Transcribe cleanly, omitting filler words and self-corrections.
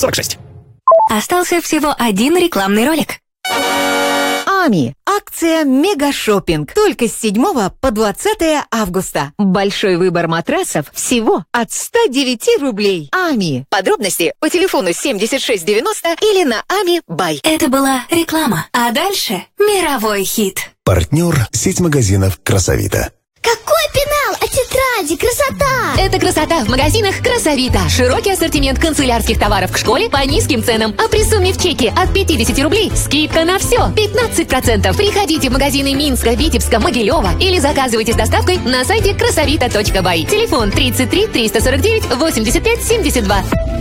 46. Остался всего один рекламный ролик. АМИ. Акция «Мегашоппинг». Только с 7 по 20 августа. Большой выбор матрасов всего от 109 рублей. АМИ. Подробности по телефону 7690 или на АМИ Бай. Это была реклама. А дальше мировой хит. Партнер — сеть магазинов «Красавита». Какой пенал от тетради? Красота! Это красота в магазинах «Красавита». Широкий ассортимент канцелярских товаров к школе по низким ценам. А при сумме в чеке от 50 рублей скидка на все 15%. Приходите в магазины Минска, Витебска, Могилева или заказывайте с доставкой на сайте красавита.бай. Телефон 33 349 85 72.